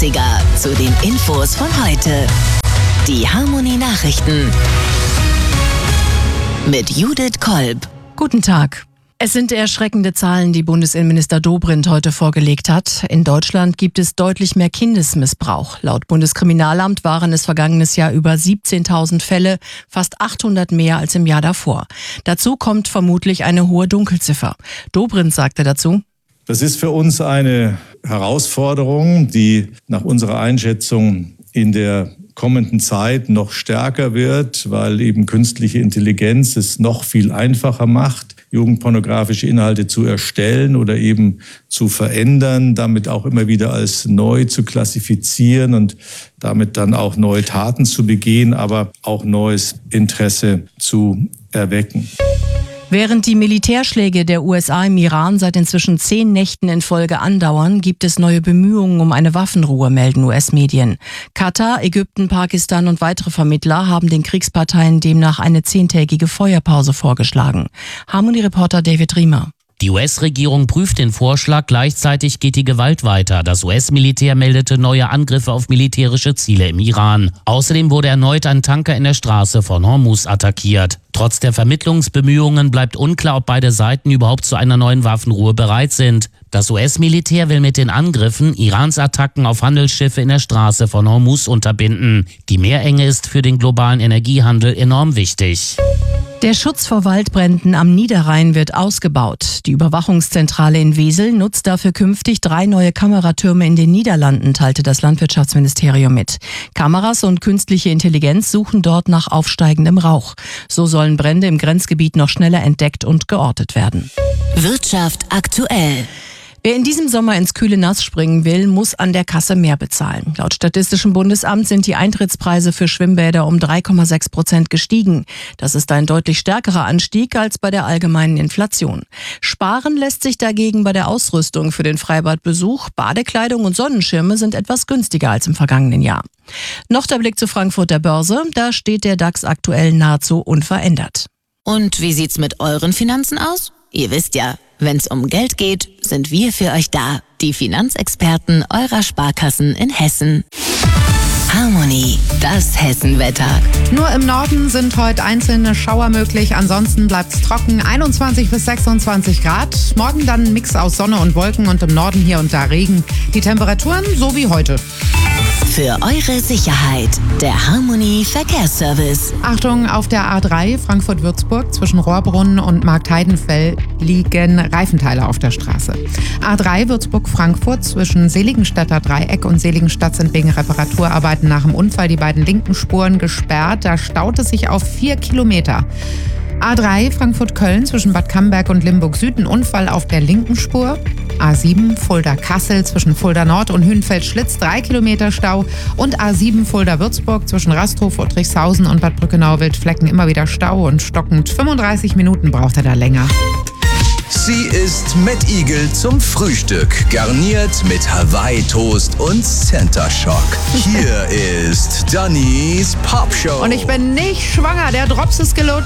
Aufreger zu den Infos von heute. Die Harmony Nachrichten mit Judith Kolb. Guten Tag. Es sind erschreckende Zahlen, die Bundesinnenminister Dobrindt heute vorgelegt hat. In Deutschland gibt es deutlich mehr Kindesmissbrauch. Laut Bundeskriminalamt waren es vergangenes Jahr über 17.000 Fälle, fast 800 mehr als im Jahr davor. Dazu kommt vermutlich eine hohe Dunkelziffer. Dobrindt sagte dazu: Das ist für uns eine Herausforderung, die nach unserer Einschätzung in der kommenden Zeit noch stärker wird, weil eben künstliche Intelligenz es noch viel einfacher macht, jugendpornografische Inhalte zu erstellen oder eben zu verändern, damit auch immer wieder als neu zu klassifizieren und damit dann auch neue Taten zu begehen, aber auch neues Interesse zu erwecken. Während die Militärschläge der USA im Iran seit inzwischen 10 Nächten in Folge andauern, gibt es neue Bemühungen um eine Waffenruhe, melden US-Medien. Katar, Ägypten, Pakistan und weitere Vermittler haben den Kriegsparteien demnach eine 10-tägige Feuerpause vorgeschlagen. Harmony-Reporter David Riemer. Die US-Regierung prüft den Vorschlag, gleichzeitig geht die Gewalt weiter. Das US-Militär meldete neue Angriffe auf militärische Ziele im Iran. Außerdem wurde erneut ein Tanker in der Straße von Hormuz attackiert. Trotz der Vermittlungsbemühungen bleibt unklar, ob beide Seiten überhaupt zu einer neuen Waffenruhe bereit sind. Das US-Militär will mit den Angriffen Irans Attacken auf Handelsschiffe in der Straße von Hormuz unterbinden. Die Meerenge ist für den globalen Energiehandel enorm wichtig. Der Schutz vor Waldbränden am Niederrhein wird ausgebaut. Die Überwachungszentrale in Wesel nutzt dafür künftig 3 neue Kameratürme in den Niederlanden, teilte das Landwirtschaftsministerium mit. Kameras und künstliche Intelligenz suchen dort nach aufsteigendem Rauch. So sollen Brände im Grenzgebiet noch schneller entdeckt und geortet werden. Wirtschaft aktuell. Wer in diesem Sommer ins kühle Nass springen will, muss an der Kasse mehr bezahlen. Laut Statistischem Bundesamt sind die Eintrittspreise für Schwimmbäder um 3,6% gestiegen. Das ist ein deutlich stärkerer Anstieg als bei der allgemeinen Inflation. Sparen lässt sich dagegen bei der Ausrüstung für den Freibadbesuch. Badekleidung und Sonnenschirme sind etwas günstiger als im vergangenen Jahr. Noch der Blick zur Frankfurter Börse. Da steht der DAX aktuell nahezu unverändert. Und wie sieht's mit euren Finanzen aus? Ihr wisst ja, wenn's um Geld geht, sind wir für euch da. Die Finanzexperten eurer Sparkassen in Hessen. Harmony, das Hessenwetter. Nur im Norden sind heute einzelne Schauer möglich, ansonsten bleibt's trocken, 21 bis 26 Grad. Morgen dann ein Mix aus Sonne und Wolken und im Norden hier und da Regen. Die Temperaturen so wie heute. Für eure Sicherheit, der Harmony Verkehrsservice. Achtung, auf der A3 Frankfurt-Würzburg zwischen Rohrbrunn und Marktheidenfeld liegen Reifenteile auf der Straße. A3 Würzburg-Frankfurt zwischen Seligenstadter Dreieck und Seligenstadt sind wegen Reparaturarbeiten nach dem Unfall die beiden linken Spuren gesperrt. Da staut es sich auf 4 Kilometer. A3 Frankfurt-Köln zwischen Bad Camberg und Limburg Süd ein Unfall auf der linken Spur. A7 Fulda-Kassel zwischen Fulda Nord und Hünfeld-Schlitz 3 Kilometer Stau. Und A7 Fulda-Würzburg zwischen Rastrow, Friedrichshausen und Bad Brückenau-Wildflecken immer wieder Stau und stockend. 35 Minuten braucht er da länger. Sie ist Met Igel zum Frühstück, garniert mit Hawaii-Toast und Center Shock. Hier ist Dannys Pop Show. Und ich bin nicht schwanger, der Drops ist gelutscht.